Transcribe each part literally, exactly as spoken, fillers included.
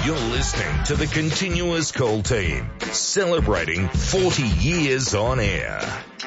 You're listening to the Continuous Call team, celebrating forty years on air.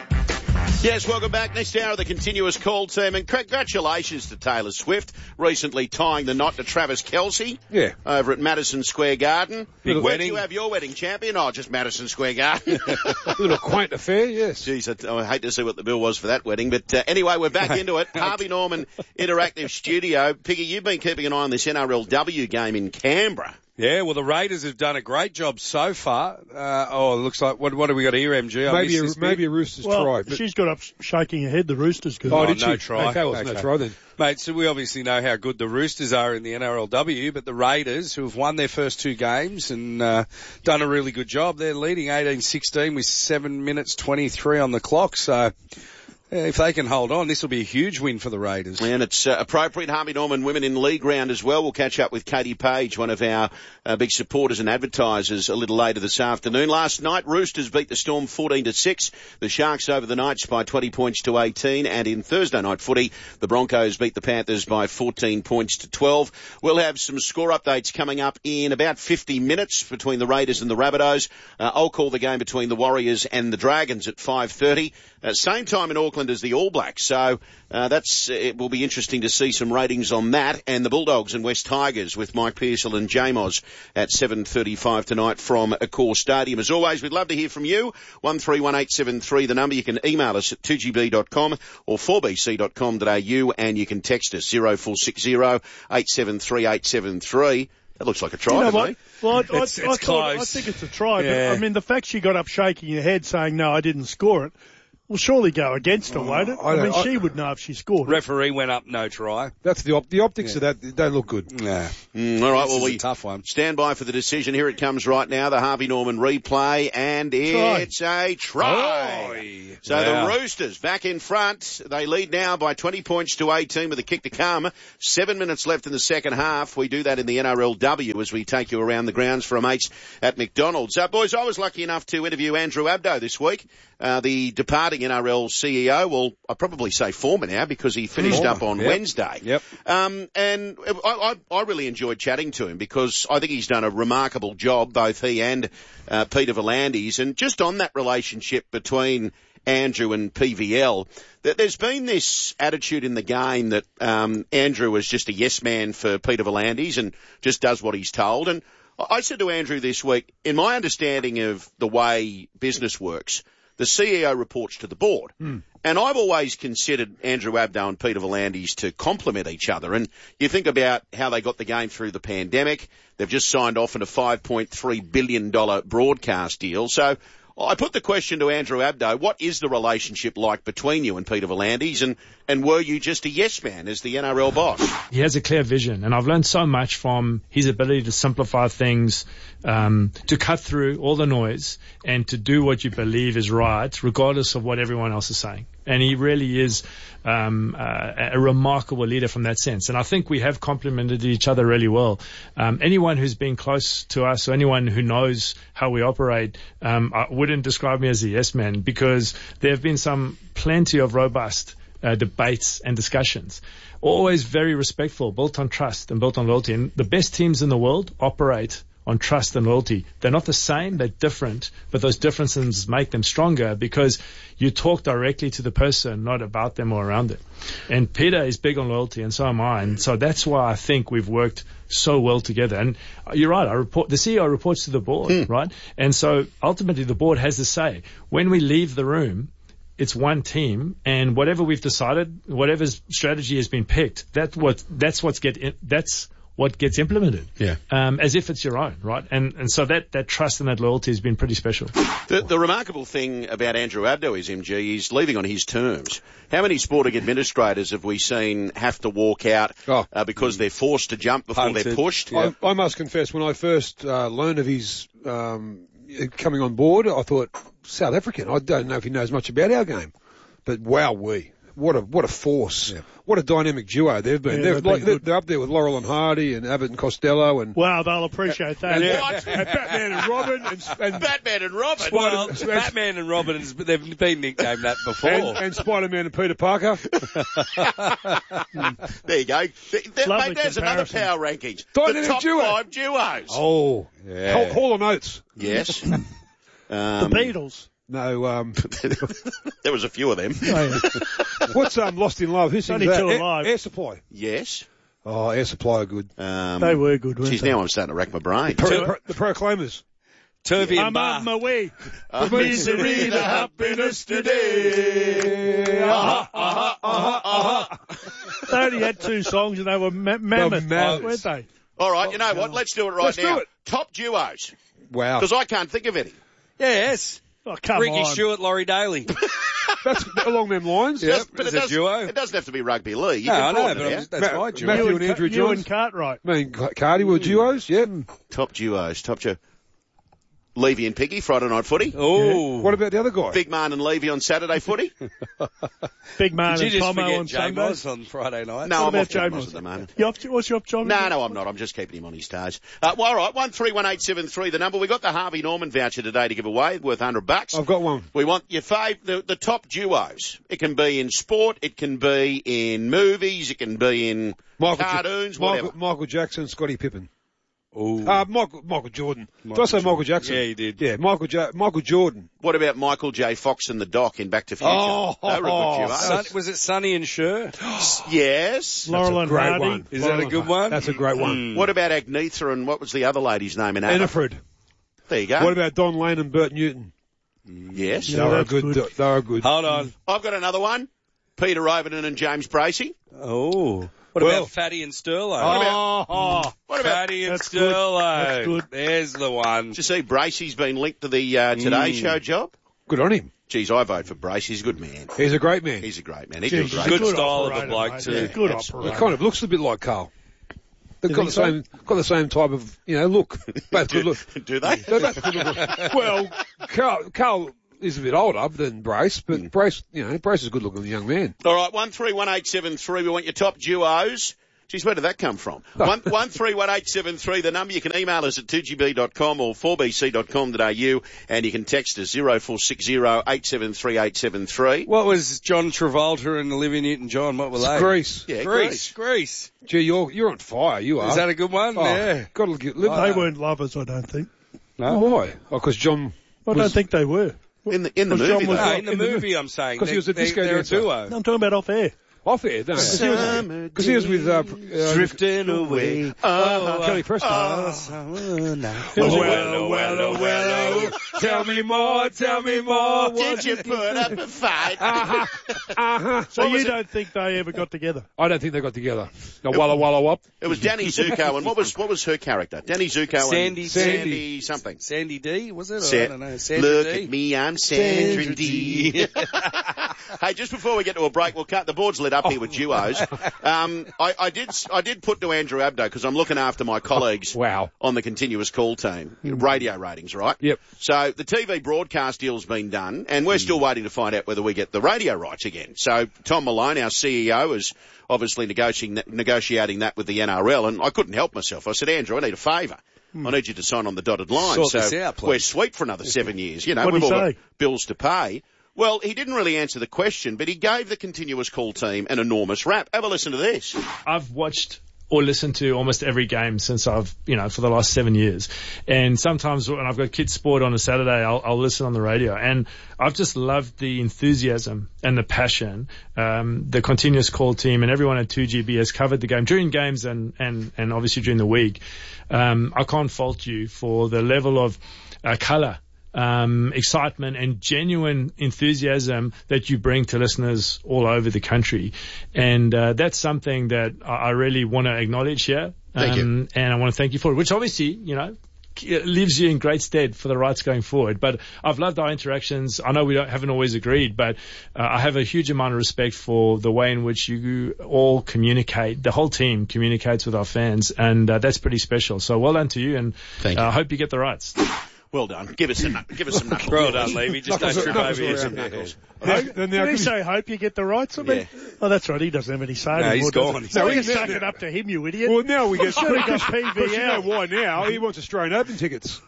Yes, welcome back. Next hour of the Continuous Call team, and congratulations to Taylor Swift, recently tying the knot to Travis Kelce. Yeah. Over at Madison Square Garden. Big Where wedding. did you have your wedding, champion? Oh, just Madison Square Garden. Little quaint affair, yes. Jeez, I, I hate to see what the bill was for that wedding. But uh, anyway, we're back into it. Harvey Norman Interactive Studio. Piggy, you've been keeping an eye on this N R L W game in Canberra. Yeah, well, the Raiders have done a great job so far. Uh, oh, it looks like, what, what have we got here, M G? I Maybe a, missed this maybe bit. a Rooster's well, try. But... she's got up shaking her head. The Rooster's good. Oh, Oh, did no she? try. Okay, well, it's Okay. no try then. Mate, so we obviously know how good the Roosters are in the N R L W, but the Raiders, who have won their first two games and uh, done a really good job, they're leading eighteen sixteen with seven minutes twenty-three on the clock. So yeah, if they can hold on, this will be a huge win for the Raiders. And it's uh, appropriate. Harvey Norman Women in League round as well. We'll catch up with Katie Page, one of our uh, big supporters and advertisers, a little later this afternoon. Last night, Roosters beat the Storm fourteen to six. The Sharks over the Knights by twenty points to eighteen. And in Thursday night footy, the Broncos beat the Panthers by fourteen points to twelve. We'll have some score updates coming up in about fifty minutes between the Raiders and the Rabbitohs. Uh, I'll call the game between the Warriors and the Dragons at five thirty. Uh, same time in Auckland as the All Blacks. So uh, that's it will be interesting to see some ratings on that. And the Bulldogs and West Tigers with Mike Pearsall and J-Moz at seven thirty-five tonight from Accor Stadium. As always, we'd love to hear from you. one three one eight seven three, the number. You can email us at two g b dot com or four b c dot com dot a u, and you can text us zero four six zero eight seven three eight seven three. That looks like a try You know to what? me. Well, I, It's- I, I, it's thought, I close. think it's a try. Yeah. But, I mean, the fact she got up shaking her head saying, no, I didn't score it, will surely go against her, won't it? I I, don't- mean, I- she would know if she scored it. Referee went up, no try. That's the op- the optics of that. They don't look good. Nah. Mm, all right, This well, is we a tough one. stand by for the decision. Here it comes right now, the Harvey Norman replay, and it's a try. Oh, So wow. the Roosters back in front. They lead now by twenty points to eighteen with a kick to come. Seven minutes left in the second half. We do that in the N R L W as we take you around the grounds for our mates at McDonald's. Uh, boys, I was lucky enough to interview Andrew Abdo this week, uh, the departing N R L C E O. Well, I'd probably say former now because he finished Former, up on yep. Wednesday. Yep. Um, and I, I, I really enjoyed chatting to him because I think he's done a remarkable job, both he and uh, Peter V'landys. And just on that relationship between Andrew and P V L, that there's been this attitude in the game that um, Andrew is just a yes man for Peter V'landys and just does what he's told. And I said to Andrew this week, in my understanding of the way business works, the C E O reports to the board. Mm. And I've always considered Andrew Abdo and Peter V'landys to complement each other. And you think about how they got the game through the pandemic. They've just signed off on a five point three billion dollars broadcast deal. So I put the question to Andrew Abdo, what is the relationship like between you and Peter V'landys, and, and were you just a yes man as the N R L boss? He has a clear vision, and I've learned so much from his ability to simplify things, um, to cut through all the noise, and to do what you believe is right, regardless of what everyone else is saying. And he really is um, uh, a remarkable leader from that sense. And I think we have complemented each other really well. Um, anyone who's been close to us, or anyone who knows how we operate, um, I wouldn't describe me as a yes man, because there have been some plenty of robust uh, debates and discussions. Always very respectful, built on trust and built on loyalty. And the best teams in the world operate on trust and loyalty. They're not the same, they're different, but those differences make them stronger because you talk directly to the person, not about them or around them. And Peter is big on loyalty, and so am I. And so that's why I think we've worked so well together. And you're right, I report, the C E O reports to the board, hmm. right? And so ultimately the board has to say, when we leave the room, it's one team, and whatever we've decided, whatever strategy has been picked, that's what, that's what's get, in, that's what gets implemented. Yeah. Um, as if it's your own, right? And, and so that, that trust and that loyalty has been pretty special. The, the remarkable thing about Andrew Abdo is, M G, he's leaving on his terms. How many sporting administrators have we seen have to walk out oh. uh, because they're forced to jump before Punted. they're pushed? I, I must confess, when I first uh, learned of his um, coming on board, I thought, South African, I don't know if he knows much about our game. But wow, we. what a what a force. Yeah. What a dynamic duo they've been. Yeah, they're, they've like, been they're, good. they're up there with Laurel and Hardy and Abbott and Costello and Wow, they'll appreciate that. and, Yeah. and, and Batman and Robin and, and Batman and Robin. Well, Spider- Batman and Robin, has- they've been nicknamed that before. and, and Spider-Man and Peter Parker. There you go. Th- th- Lovely mate, there's another comparison. power rankings. Dynamic the top duo. five duos. Oh, Yeah. Hall, Hall and Oates. Yes. The Um, Beatles. No, um, there was a few of them. Oh, yeah. what's um, Lost in Love? Who sings Only that? two Air, alive. Air Supply. Yes. Oh, Air Supply are good. Um, They were good, weren't Geez, they? now I'm starting to rack my brain. Pro, pro, the Proclaimers. Turvey and I'm Bar. on my way. Uh, Misery, the happiness today. Uh-huh, uh-huh, uh-huh, uh-huh. They only had two songs and they were ma- mammoth, mammoths. weren't they? All right, you know what? Let's do it right Let's now. do it. Top duos. Wow. Because I can't think of any. Yes. Oh, come Ricky on. Stewart, Laurie Daly. That's along them lines. Yep. But It's it, a does, duo. it doesn't have to be rugby league. You No, can I know, broaden but it I'm out. just, that's Ma- my duo. Matthew You and Andrew Ca- you Johns. and Cartwright. I mean, Cardi were duos, yeah. Top duos. Top duo. Levy and Piggy, Friday night footy. Oh. What about the other guy? Big Man and Levy on Saturday footy. Big Man Did you and just Tomo forget on Jay Sunday. Moss on Friday night? No, What I'm about off Jay Joe Moss at the Moss? moment. You up, what's your up, John? No, no, I'm not. I'm just keeping him on his toes. Uh, well, all right, one three one eight seven three. The number we got the Harvey Norman voucher today to give away, worth hundred bucks. I've got one. We want your fav, the, the top duos. It can be in sport, it can be in movies, it can be in Michael cartoons, Ja- whatever. Michael, Michael Jackson, Scottie Pippen. Oh. Uh, Michael, Michael Jordan. Did I Michael say Michael Jackson? Yeah, you did. Yeah, Michael ja- Michael Jordan. What about Michael J. Fox and the Doc in Back to Future? Oh, they were a good duo. Sun, was it Sonny and Cher? Yes. Laurel That's a and great Hardy. one. Is that a good one? That's a great one. What about Agnetha and what was the other lady's name in ABBA? Enifred. There you go. What about Don Lane and Bert Newton? Yes. They Yeah, were that's good. good. They were good. Hold on. I've got another one. Peter Overton and James Bracey. Oh. What Well- about Fatty and Sterlo? Oh, oh. What about, Fatty and That's good. Sterlo. That's good. There's the one. did you see Bracey's been linked to the uh, Today Mm. Show job? Good on him. Geez, I vote for Bracey. He's a good man. He's a great man. He's a great man. He'd Yeah, do he's great. a Good good style of a operator, bloke mate. too. Yeah, good Absolutely. He operator. kind of looks a bit like Carl. They've You got the think so? same, got the same type of, you know, look. Both good look. Do they? They're both good look. Well, Carl, Carl is a bit older than Brace, but Mm. Brace, you know, Brace is a good looking young man. All right, one three one eight seven three. We want your top duos. Geez, where did that come from? One one three one eight seven three. The number you can email us at two g b dot com or four b c dot com dot a u, and you can text us zero four six zero eight seven three eight seven three. What was John Travolta and Olivia Newton-John? What were they? Grease. Yeah, Grease. Grease. Gee, you're, you're on fire, you are. Is that a good one? oh, Yeah. Gotta get, live They that. weren't lovers, I don't think. Oh, why? Oh, because John, I Was- don't think they were. In the in the Was John movie, was though. No, what? in the In the movie, I'm saying. 'Cause he was a They- disco they're dancer. a duo. I'm talking about off air. off air, no. Because he was with, uh, uh, Drifting away. uh, Kelly Preston. Oh, no. Well, well, well, tell me more, tell me more. Did you put up a fight? Uh-huh, uh-huh. So What was you it? don't think they ever got together? I don't think they got together. No, Walla Walla Wop. It was Danny Zuko, and what was what was her character? Danny Zuko Sandy- and Sandy. Sandy something. Sandy D, was it? Or Sa- I don't know. Sandy Look D. at me, I'm Sandra, Sandra D. D. Hey, just before we get to a break, we'll cut the board's lit up here with duos. Um, I, I did I did put to Andrew Abdo because I'm looking after my colleagues Wow. on the continuous call team, radio ratings, right? Yep. So the T V broadcast deal's been done, and we're still waiting to find out whether we get the radio rights again. So Tom Malone, our C E O, is obviously negotiating negotiating that with the N R L, and I couldn't help myself. I said, Andrew, I need a favour. I need you to sign on the dotted line. Sort so this out, please. we're sweet for another seven years. You know, What'd we've he all say? got bills to pay. Well, he didn't really answer the question, but he gave the continuous call team an enormous rap. Have a listen to this. I've watched or listened to almost every game since I've, you know, for the last seven years. And sometimes when I've got kids sport on a Saturday, I'll, I'll listen on the radio. And I've just loved the enthusiasm and the passion. Um, the continuous call team and everyone at two G B has covered the game during games and, and, and obviously during the week. Um, I can't fault you for the level of uh, colour, um, excitement and genuine enthusiasm that you bring to listeners all over the country. And uh, that's something that I, I really want to acknowledge here. Thank you. Um, and I want to thank you for it, which obviously, you know, it leaves you in great stead for the rights going forward. But I've loved our interactions. I know we don't, haven't always agreed, but uh, I have a huge amount of respect for the way in which you all communicate. The whole team communicates with our fans, and uh, that's pretty special. So well done to you, and Thank I you. uh, hope you get the rights. Well done. Give us some, give us some knuckles. Well done, Levy. Just don't Knuckles- trip knuckles over your around. Knuckles. Hope, Then now did he give say, hope you get the rights of me? Yeah. Oh, that's right. He doesn't have any say No, anymore. he's does gone. he? He's So gone. we can Now- suck it up to him, you idiot. Well, now we get Should have got P But V you know out. why now? He wants Australian Open tickets.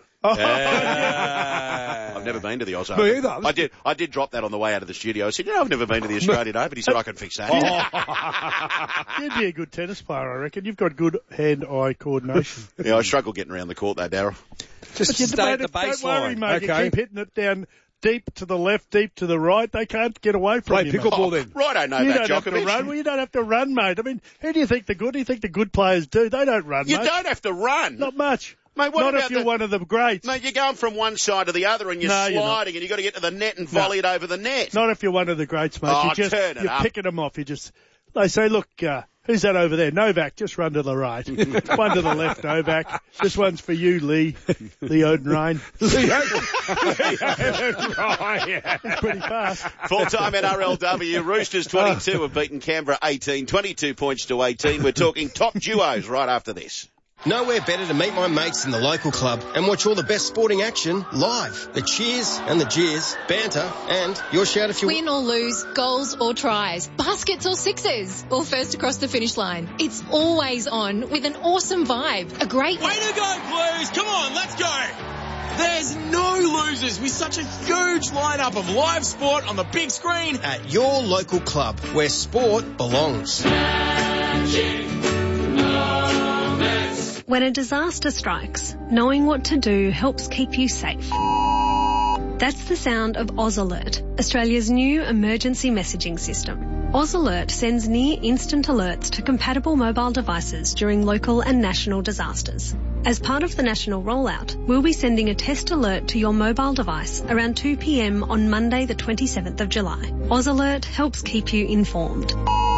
Uh, I've never been to the Oz Me Open. either. I did. I did drop that on the way out of the studio. I said, "You know, I've never been to the Australian Open." He said, "I can fix that." You'd be a good tennis player, I reckon. You've got good hand-eye coordination. Yeah, I struggle getting around the court though, Daryl. just But you stay at don't, the don't worry, baseline. mate. Okay. You keep hitting it down deep to the left, deep to the right. They can't get away from Play you, mate. pickleball then. Right, I know You that, don't have to Djokovic. run. Well, you don't have to run, mate. I mean, who do you think the good? Who do you think the good players do? They don't run, You mate. don't have to run. Not much. Mate, what Not about if you're the- one of the greats. Mate, you're going from one side to the other and you're No, you're not. sliding and you've got to get to the net and volley it over the net. Not if you're one of the greats, mate. Oh, you just, turn it you're up. picking them off. You just, they say, look, uh, who's that over there? Novak, just run to the right. One to the left, Novak. This one's for you, Lee. Lee Odenrein. It's pretty fast. Full-time N R L W, Roosters twenty-two have beaten Canberra eighteen, twenty-two points to eighteen. We're talking top duos right after this. Nowhere better to meet my mates in the local club and watch all the best sporting action live. The cheers and the jeers, banter, and your shout if you Win or lose, goals or tries, baskets or sixes, or first across the finish line. It's always on with an awesome vibe. A great Way to go, Blues! Come on, let's go! There's no losers with such a huge lineup of live sport on the big screen. at your local club where sport belongs. When a disaster strikes, knowing what to do helps keep you safe. That's the sound of Oz Alert, Australia's new emergency messaging system. Oz Alert sends near instant alerts to compatible mobile devices during local and national disasters. As part of the national rollout, we'll be sending a test alert to your mobile device around two p.m. on Monday the twenty-seventh of July. Oz Alert helps keep you informed.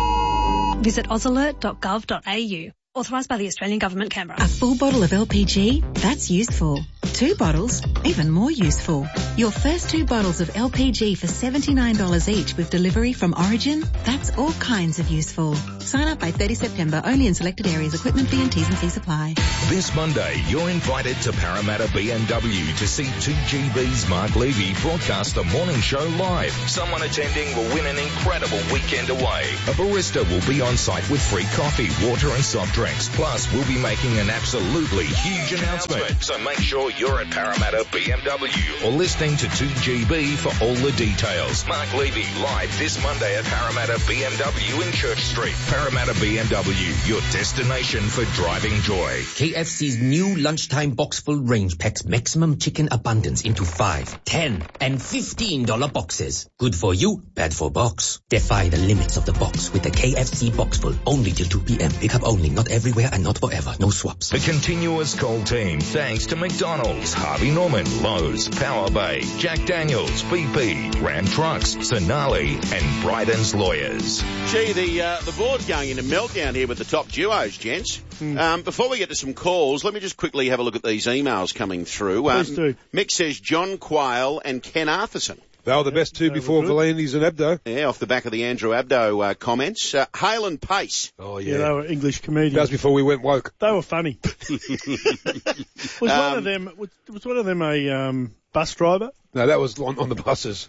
Visit oz alert dot gov dot a u. Authorised by the Australian Government, Canberra. A full bottle of L P G? That's useful. Two bottles? Even more useful. Your first two bottles of L P G for seventy-nine dollars each with delivery from Origin? That's all kinds of useful. Sign up by thirtieth September only in selected areas. Equipment fee and T's and C's apply. This Monday, you're invited to Parramatta B M W to see two G B's Mark Levy broadcast the morning show live. Someone attending will win an incredible weekend away. A barista will be on site with free coffee, water and soft drinks. Plus, we'll be making an absolutely huge announcement. So make sure you're at Parramatta B M W or listening to two G B for all the details. Mark Levy live this Monday at Parramatta B M W in Church Street. Parramatta B M W, your destination for driving joy. K F C's new lunchtime box full range packs maximum chicken abundance into five, ten, and fifteen dollar boxes. Good for you, bad for box. Defy the limits of the box with the K F C box full only till two p.m. Pick up only, not everywhere and not forever. No swaps. The continuous cold team, thanks to McDonald's, Harvey Norman, Lowe's, Power Bay, Jack Daniels, B P, Ram Trucks, Sonali, and Bryden's Lawyers. Gee, the uh, the board's going into meltdown here with the top duos, gents. Hmm. Um, before we get to some calls, let me just quickly have a look at these emails coming through. Um, Please do. Mick says John Quayle and Ken Arthurson. They were the best two They were before good. Valinis and Abdo. Yeah, off the back of the Andrew Abdo uh, comments. Uh, Hale and Pace. Oh, Yeah, yeah. they were English That comedians. was before we went woke. They were funny. was one Um, of them? Was, was one of them a um, bus driver? No, that was on, on the buses.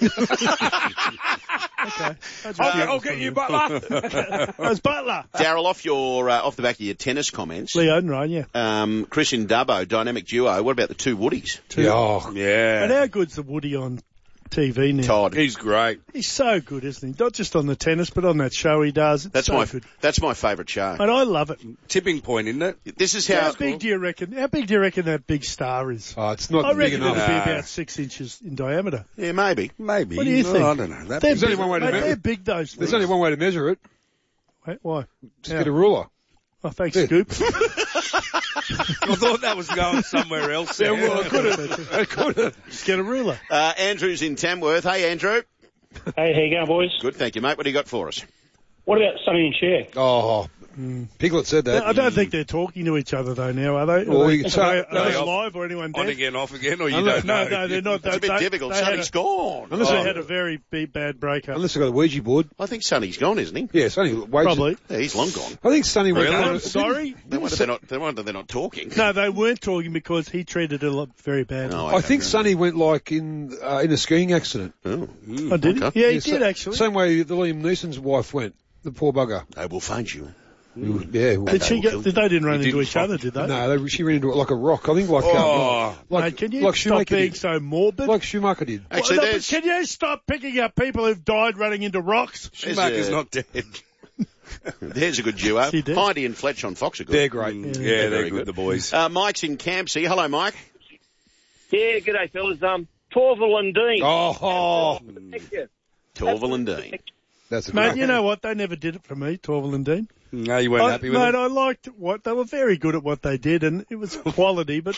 Okay, That's I'll, what get, it I'll was get for you, them. Butler. That was Butler. Daryl, off your uh, off the back of your tennis comments. Lee Odenrein, yeah. Um, Christian Dubbo, dynamic duo. What about the two Woodies? yeah, oh, And Yeah. how good's the Woody on T V now? Todd. He's great. He's so good, isn't he? Not just on the tennis, but on that show he does. It's That's so my good. that's my favourite show. And I love it. Tipping point, isn't it? This is How, how. big do you reckon? How big do you reckon that big star is? oh, it's not I big reckon it'll enough. be No. about six inches in diameter. Yeah, maybe. Maybe. What do you Oh, think? I don't know. That They're There's big, only one way to mate, measure they're it. big, those things. There's only one way to measure it. Wait, why? Just Yeah. get a ruler. Oh, thanks, Yeah. Scoop. I thought that was going somewhere else. Yeah, well, I could have. I could have. Just get a ruler. Uh, Andrew's in Tamworth. Hey, Andrew. Hey, how you going, boys? Good, thank you, mate. What do you got for us? What about Sonny and Cher? Oh, Mm. Piglet said that. I don't think they're talking to each other though now, are they? Well, are they, you can are say- they, are they no, live or anyone On dead? again, off again, or you Unless- don't no, know? no, they're not. It's a bit they, difficult. They had Sonny's a, gone. Unless they Oh. had a very big, bad breakup. Unless they got a Ouija board. I think Sonny's gone, isn't he? Yeah, Sonny. Wage, Probably. Yeah, he's long gone. I think Sonny went. Really? on I'm a- sorry. No wonder they're not. No wonder they're not talking. No, they weren't talking because he treated her lo- very badly. No, I think Sonny went like in uh, in a skiing accident. Oh. Oh, did okay. he? Yeah, he Yeah, did so- actually. Same way the Liam Neeson's wife went. The poor bugger. I will find you. Yeah. well- Did she get? Did they didn't run He into didn't each other? Did they? No, they, she ran into it like a rock. I think like Oh. um, like, Mate, can you like stop Schumacher being did. so morbid? Like Schumacher did. Actually, Well, no, there's, but can you stop picking up people who've died running into rocks? Schumacher's a- not dead. there's a good duo. He did. Heidi and Fletch on Fox are good. They're great. Yeah, They're they're, very good, good. the boys. Uh, Mike's in Campsie. Hello, Mike. Yeah, g'day, fellas. Um, Torval and Dean. Oh, oh, Thank you. Torval and Dean. that's a good Mate, one. you know what? They never did it for me, Torval and Dean. No, you weren't I, happy with mate, it? I liked what they were very good at what they did, and it was quality, but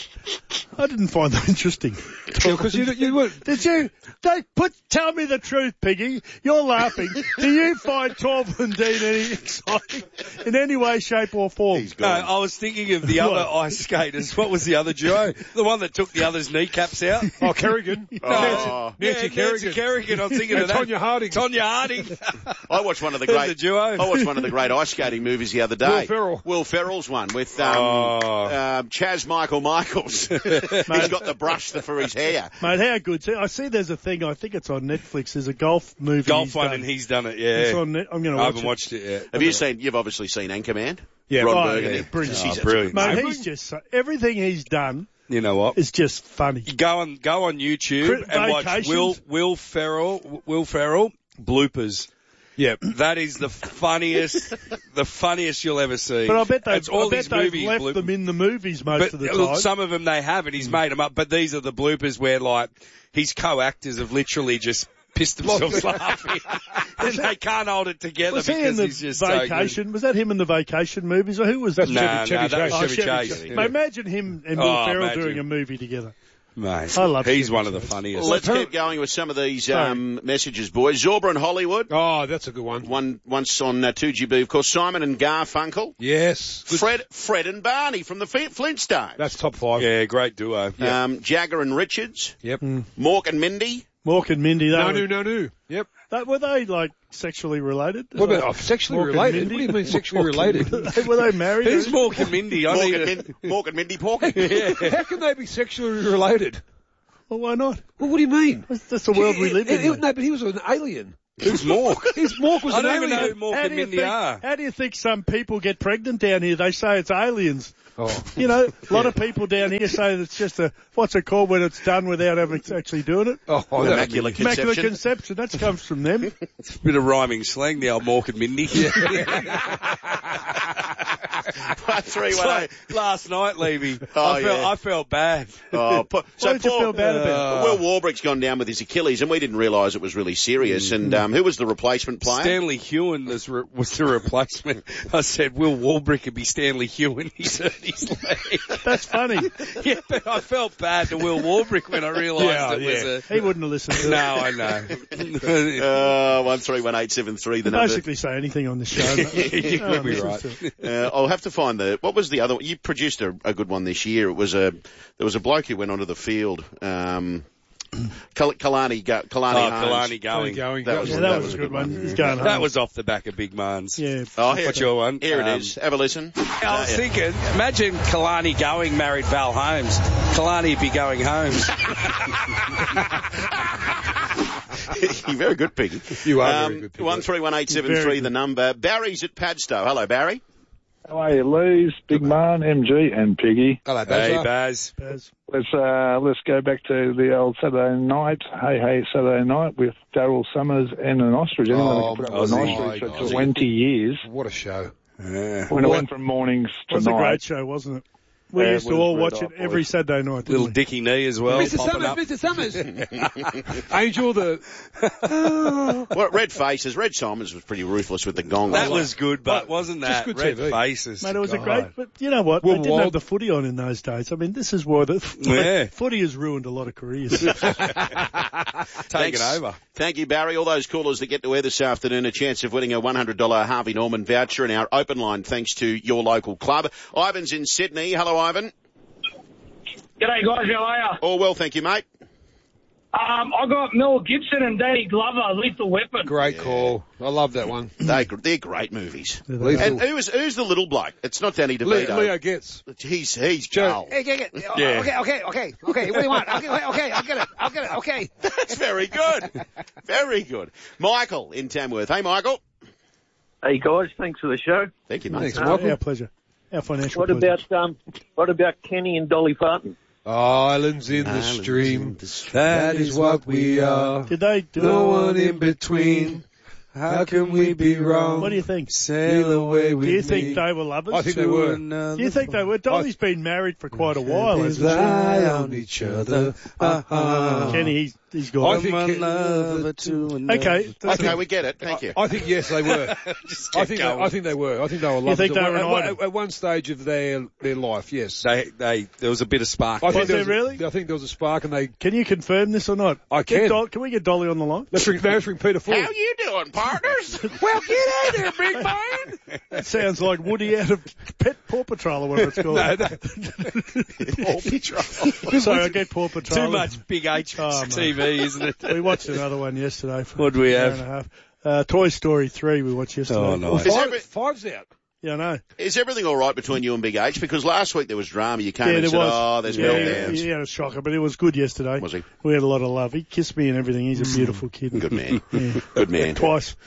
I didn't find them interesting. Because you, you weren't. Did you? They put. Tell me the truth, Piggy. You're laughing. Do you find Torval and Dean any exciting in any way, shape, or form? He's No, gone. I was thinking of the other ice skaters. What was the other duo? The one that took the other's kneecaps out? Oh, Kerrigan. Oh. Nancy Yeah, Kerrigan. Nancy Kerrigan. I'm thinking And of that. Tonya Harding. Tonya Harding. I watched one of the There's great the duo. I watched one of the great ice skating movies the other day. Will Ferrell. Will Ferrell's one with um, Oh. uh, Chaz Michael Michaels. He's got the brush for his hair. Mate, how good. See, I see there's a thing, I think it's on Netflix, there's a golf movie. Golf he's one, done. and he's done it, It's yeah. on Net, I'm going to I watch haven't it. watched it yet. Have you seen? You've obviously seen Anchorman. Yeah. Ron Oh, Burgundy. yeah, brilliant. Jeez, Oh, that's brilliant. Mate, good. he's just, so- everything he's done You know what? is just funny. Go on, go on YouTube Cri- and watch Vacations. Will Will Ferrell Will Ferrell bloopers. Yep. That is the funniest, the funniest you'll ever see. But I bet they've, It's all I bet these they've movies left bloop- them in the movies most But of the look, time. some of them they have, and he's made them up. But these are the bloopers where, like, his co-actors have literally just pissed themselves laughing, and they can't hold it together was he in because the he's just so good. vacation? Was that him in the vacation movies, or who was that? That's Nah, Chevy, nah, Chevy that was Chase. Chevy Oh, Chase. Chase. Yeah. Mate, imagine him and Will Oh, Ferrell imagine. doing a movie together. Mate, I love he's Chevy one of the Chase. funniest. Let's keep going with some of these Sorry. um, messages, boys. Zorba and Hollywood. Oh, that's a good one. One once on uh, two G B, of course. Simon and Garfunkel. Yes. Good. Fred, Fred and Barney from the Flint- Flintstones. That's top five. Yeah, great duo. Um, Jagger and Richards. Yep. Mork and Mindy. Mork and Mindy, they No, were, no, no, no. Yep. That, were they like sexually related? What about Like, oh, sexually Mork and related? Mindy? What do you mean sexually related? were, they, were they married? Who's or- Mork and Mindy? I Mork need and, a- Min- Mork and Mindy Porky. How can they be sexually related? Well, why not? Well, what do you mean? That's, that's the world we live He- in. he- mate. No, but he was an alien. Who's Mork? His Mork was I an don't even alien. know who Mork How and do, you Mindy think, are. how do you think some people get pregnant down here? They say it's aliens. Oh. You know, a lot of people down here say that it's just a, what's it called when it's done without having actually doing it? Oh, that- Immaculate Conception. Immaculate Conception. That comes from them. It's a bit of rhyming slang, the old Mork and Mindy. One, three, one, eight. Last night, Levy. Oh, I felt yeah. I felt bad. Oh, po- so Why did you poor- feel bad about Will Warbrick's gone down with his Achilles, and we didn't realise it was really serious. And um, who was the replacement player? Stanley Hewen was, re- was the replacement. I said, Will Warbrick could be Stanley Hewen. He's hurt his leg. That's funny. Yeah, but I felt bad to Will Warbrick when I realised Yeah, it was yeah. a... He wouldn't have listened to No, it. I know. Uh, one three one eight seven three. The number. Basically say anything on the show. You No could be one right. listens to it. Uh, I'll have to find the. What was the other? You produced a, a good one this year. It was a. There was a bloke who went onto the field. Um, Kal- Kalani. Go, Kalani. Oh, Holmes. Kalani going. going. That was, Yeah, that was a good one. He's going home. That was off the back of Big Mans. Yeah. Oh, here, What's your one? Here it Um, is. Have a listen. I was thinking, imagine Kalani going married Val Holmes. Kalani be going home. You're very good, Piggy. You are um, very good, Piggy. One three one eight seven Very three. good. The number. Barry's at Padstow. Hello, Barry. How are you, Lees, Big Man, M G, and Piggy? Hello, Hey, Bazza. Baz. Baz. Let's uh, let's go back to the old Saturday night, Hey Hey Saturday Night with Daryl Summers and an ostrich. Anyone Oh, that can put up with an Aussie. ostrich for Aussie. twenty years. What a show. Yeah. When it went from mornings It to was a night. great show, wasn't it? We Yeah, used to with all Red watch Hot it every Boys. Saturday night. didn't Little we? Dickie Knee as well. Mister popping Summers, up. Mister Summers. Angel the... Well, Red Faces. Red Simons was pretty ruthless with the gong. That was good, but wasn't Just that? good Red T V. Faces. Mate, it was a God. great, but you know what? Well, they didn't Wild- have the footy on in those days. I mean, this is why the Yeah. footy has ruined a lot of careers. Taking Thanks. over. Thank you, Barry. All those callers that get to air this afternoon, a chance of winning a one hundred dollars Harvey Norman voucher in our open line thanks to your local club. Ivan's in Sydney. Hello, Ivan. G'day, guys. How are you? All well, thank you, mate. Um, I got Mel Gibson and Danny Glover, Lethal Weapon. Great call. I love that one. They, they're great movies. Lethal. And who's, who's the little bloke? It's not Danny Le- DeVito. Leo Getz. He's, he's Joe. Joel. Hey, get it. Yeah. Okay, okay, okay, okay. What do you want? Okay, okay, I'll get it. I'll get it. Okay. That's very good. Very good. Michael in Tamworth. Hey, Michael. Hey guys, thanks for the show. Thank you, mate. Thanks, Uh, Michael. our pleasure. Our financial What pleasure. about um? What about Kenny and Dolly Parton? Islands in the Islands stream. in the stream. That is what we are. Did they do No one in between. How can we be wrong? What do you think? Sail away with Do you me. think they were lovers? I think they were. Do you think they were? Dolly's been married for quite a while, We hasn't she? lie on each other. Uh-huh. Kenny, he's, he's gone. I think One Ken- lover to another. Okay. that's Okay, it. we get it. Thank you. I think yes, they were. Just I keep think they, going. I think they were. I think they were lovers. think they at, were an one- item? at, at one stage of their their life. Yes. They, they, there was a bit of spark. I think Was there there was a- really? I think there was a spark, and they. Can you confirm this or not? I Get can. Dol- can we get Dolly on the line? Let's ring, let's ring Peter Ford. How you doing, partners? Well, get out there, big man. That sounds like Woody out of Pet Paw Patrol or whatever it's called. No, that- Paw Patrol. Sorry, I get Paw Patrol. Too much Big H Oh, mate. T V, isn't it? We watched another one yesterday. For What'd we an hour have? and a half. Uh, Toy Story three we watched yesterday. Oh, no. Is, Five, every, five's out. Yeah, I know. is everything all right between you and Big H? Because last week there was drama. You came Yeah, and there said, was. oh, there's yeah, meltdowns. he, he had a shocker, but it was good yesterday. Was he? We had a lot of love. He kissed me and everything. He's a beautiful kid. Good man. Yeah. Good man. Twice.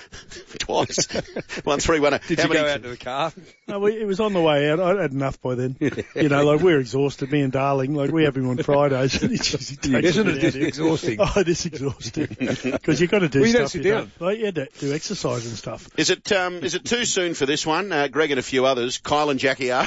Twice. One, three, one. Did How you many go out to the car? No, we, it was on the way out. I had enough by then. You know, like we're exhausted, me and Darling. Like we have him on Fridays. And he just, he takes Isn't me it out just here. exhausting? Oh, it is exhausting. Because you've got to do Well, you don't stuff. sit you down. Like, you had to do exercise and stuff. Is it um, is it too soon for this one? Uh, Greg and a few others. Kyle and Jackie O.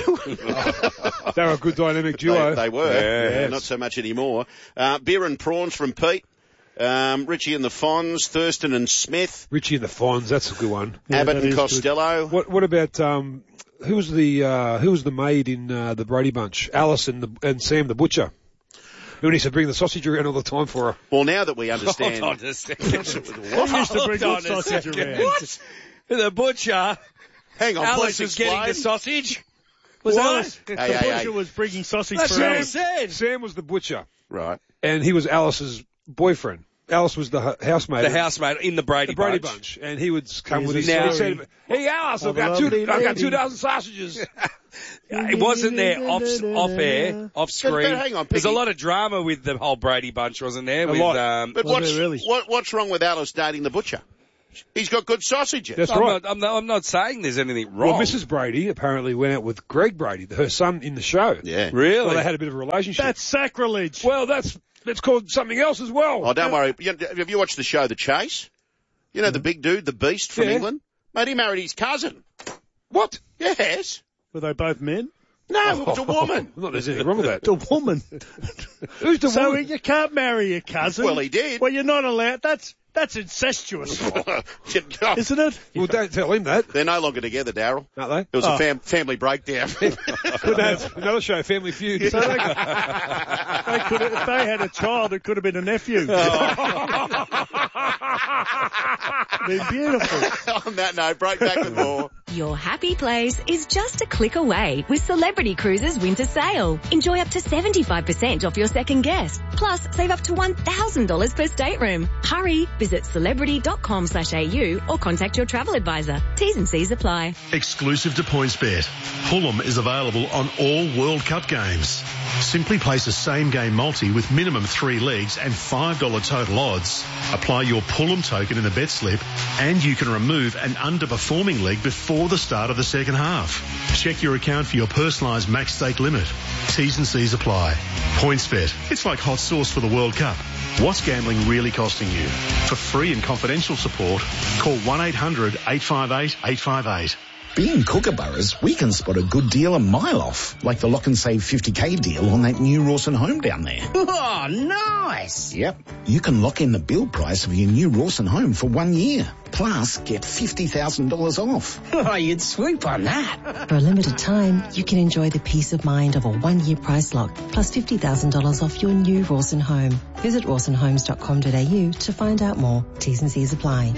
They were a good dynamic duo. They, they were. Yes. Yeah, not so much anymore. Uh, beer and prawns from Pete. Um, Richie and the Fonz. Thurston and Smith. Richie and the Fonz, that's a good one. Yeah, Abbott that and is good. Costello. What what about um who was the uh who was the maid in uh, the Brady Bunch? Alice and the and Sam the butcher. Who used to bring the sausage around all the time for her. Well, now that we understand. Hold on a second. They used to bring Hold on good a sausage second. around. What? The butcher. Hang on, Alice please was getting explain. the sausage. Was What? Alice? The Hey, hey, butcher hey. was bringing sausage That's for what I Alice. said. Sam was the butcher, Right. and he was Alice's boyfriend. Alice was the hu- housemaid. The housemaid in the Brady, the Brady Bunch. Bunch, and he would come He's with a his. now- He said, "Hey Alice, I've Of a got two. lovely I've got lady. two dozen sausages." It wasn't there off off air, off screen. But- but hang on, There's a Piggy. lot of drama with the whole Brady Bunch, wasn't there? A with lot. um, But Was what's, there really? what, what's wrong with Alice dating the butcher? He's got good sausages. That's I'm right. not, I'm not. I'm not saying there's anything wrong. Well, Missus Brady apparently went out with Greg Brady, her son, in the show. Yeah. Really? Well, they had a bit of a relationship. That's sacrilege. well, that's that's called something else as well. Oh, don't worry. You- Have you watched the show The Chase? You know the big dude, the beast from Yeah. England? Mate, he married his cousin. What? Yes. Were they both men? No, it was a woman. Not there's anything wrong with that. The woman. Who's the so woman? you can't marry your cousin. Well, he did. Well, you're not allowed. That's that's incestuous, isn't it? Well, don't tell him that. They're no longer together, Daryl. Aren't they? It was Oh. a fam- family breakdown. Could have another show, Family Feud. So they, they could have, if they had a child, it could have been a nephew. Been beautiful. On that note, break back with more. Your happy place is just a click away with Celebrity Cruises Winter Sale. Enjoy up to seventy-five percent off your second guest. Plus, save up to one thousand dollars per stateroom. Hurry, visit celebrity.com slash AU or contact your travel advisor. T's and C's apply. Exclusive to PointsBet, Pullum is available on all World Cup games. Simply place a same-game multi with minimum three legs and five dollars total odds. Apply your Pullum token in the bet slip and you can remove an underperforming leg before the start of the second half. Check your account for your personalised max stake limit. T's and C's apply. PointsBet, it's like hot sauce for the World Cup. What's gambling really costing you? For free and confidential support, call one eight hundred eight five eight eight five eight. Being Kookaburras, we can spot a good deal a mile off, like the lock and save fifty K deal on that new Rawson home down there. Oh, nice. Yep. You can lock in the build price of your new Rawson home for one year. Plus, get fifty thousand dollars off. Oh, you'd swoop on that. For a limited time, you can enjoy the peace of mind of a one-year price lock, plus fifty thousand dollars off your new Rawson home. Visit rawson homes dot com dot a u to find out more. T's and C's apply.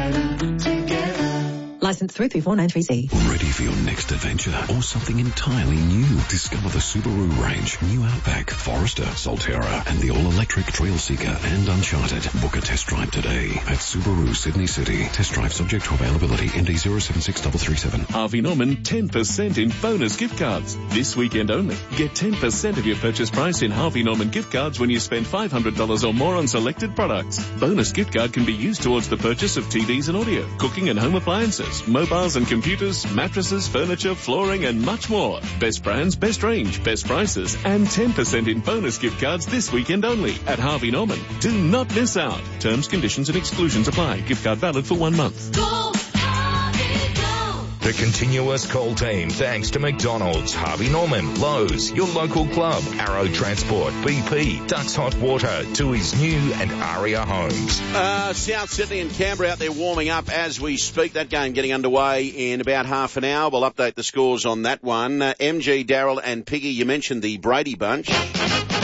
License three three four nine three C. Ready for your next adventure or something entirely new? Discover the Subaru range, New Outback, Forester, Solterra, and the all-electric Trail Seeker and Uncharted. Book a test drive today at Subaru Sydney City. Test drive subject to availability. N D zero seven six three three seven. Harvey Norman ten percent in bonus gift cards. This weekend only. Get ten percent of your purchase price in Harvey Norman gift cards when you spend five hundred dollars or more on selected products. Bonus gift card can be used towards the purchase of T Vs and audio, cooking and home appliances, mobiles and computers, mattresses, furniture, flooring and much more. Best brands, best range, best prices and ten percent in bonus gift cards this weekend only at Harvey Norman. Do not miss out. Terms, conditions and exclusions apply. Gift card valid for one month. Go, Harvey, go. The continuous call team thanks to McDonald's, Harvey Norman, Lowe's, your local club, Arrow Transport, B P, Ducks Hot Water, Tui's New and Aria Homes. Uh, South Sydney and Canberra out there warming up as we speak. That game getting underway in about half an hour. We'll update the scores on that one. Uh, M G, Darryl and Piggy, you mentioned the Brady bunch.